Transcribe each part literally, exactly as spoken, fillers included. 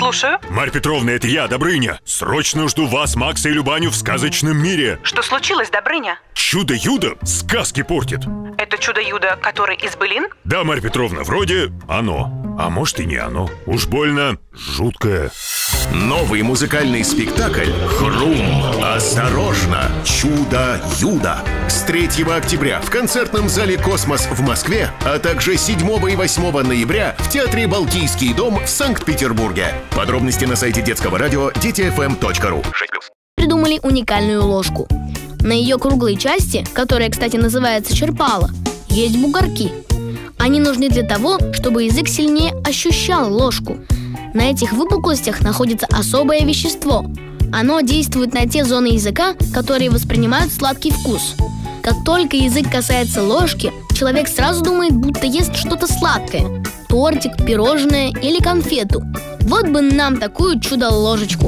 Слушаю. Марья Петровна, это я, Добрыня. Срочно жду вас, Макса и Любаню в сказочном мире. Что случилось, Добрыня? Чудо-юдо сказки портит. Это чудо-юдо, который из былин? Да, Марья Петровна, вроде оно. А может и не оно. Уж больно жуткое. Новый музыкальный спектакль «Хрум! Осторожно! Чудо-юдо!» с третьего октября в концертном зале «Космос» в Москве, а также седьмого и восьмого ноября в театре «Балтийский дом» в Санкт-Петербурге. Подробности на сайте детского радио дети эф эм точка ру. Придумали уникальную ложку. На ее круглой части, которая, кстати, называется черпало, есть бугорки. Они нужны для того, чтобы язык сильнее ощущал ложку. На этих выпуклостях находится особое вещество. Оно действует на те зоны языка, которые воспринимают сладкий вкус. Как только язык касается ложки, человек сразу думает, будто ест что-то сладкое. Тортик, пирожное или конфету. Вот бы нам такую чудо-ложечку.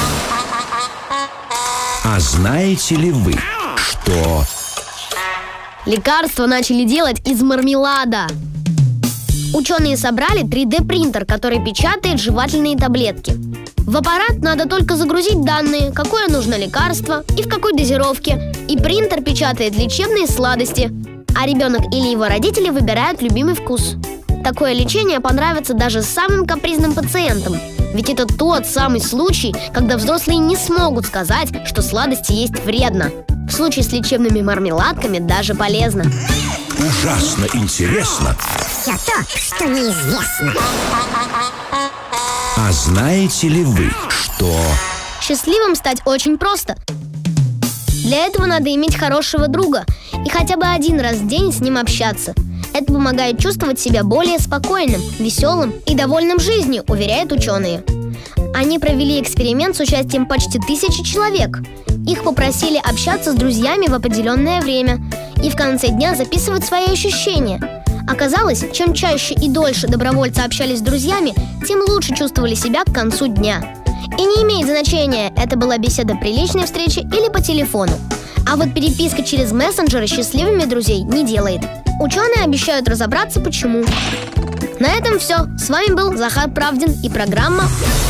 А знаете ли вы, что... Лекарства начали делать из мармелада. Ученые собрали три дэ принтер, который печатает жевательные таблетки. В аппарат надо только загрузить данные, какое нужно лекарство и в какой дозировке. И принтер печатает лечебные сладости. А ребенок или его родители выбирают любимый вкус. Такое лечение понравится даже самым капризным пациентам. Ведь это тот самый случай, когда взрослые не смогут сказать, что сладости есть вредно. В случае с лечебными мармеладками даже полезно. Ужасно интересно. Все то, что неизвестно. А знаете ли вы, что... Счастливым стать очень просто. Для этого надо иметь хорошего друга и хотя бы один раз в день с ним общаться. Это помогает чувствовать себя более спокойным, веселым и довольным жизнью, уверяют ученые. Они провели эксперимент с участием почти тысячи человек. Их попросили общаться с друзьями в определенное время и в конце дня записывать свои ощущения. Оказалось, чем чаще и дольше добровольцы общались с друзьями, тем лучше чувствовали себя к концу дня. И не имеет значения, это была беседа при личной встрече или по телефону. А вот переписка через мессенджеры счастливыми друзей не делает. Ученые обещают разобраться, почему. На этом все. С вами был Захар Правдин и программа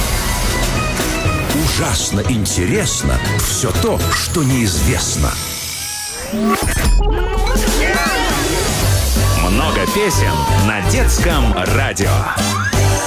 Ужасно интересно все то, что неизвестно. Много песен на детском радио.